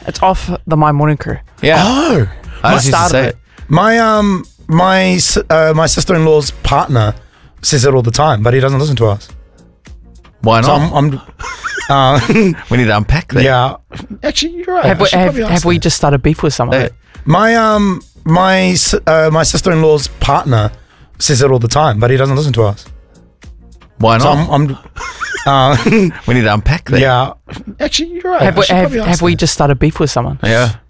It's off the My Morning Crew. Yeah. Oh, I just used to start say of it. my sister-in-law's partner says it all the time, but he doesn't listen to us. Why So not? We need to unpack that. yeah. Actually, you're right. Have I should probably ask have we that. just started beef with someone? Hey, My sister-in-law's partner says it all the time, but he doesn't listen to us. Why So not? We need to unpack that. yeah. Actually, you're right. Have I should probably ask we that. just started beef with someone? Yeah.